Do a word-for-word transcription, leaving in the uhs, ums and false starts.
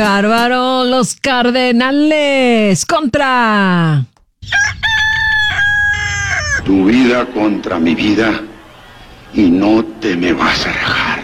Bárbaro, los Cardenales contra... Tu vida contra mi vida y no te me vas a rajar.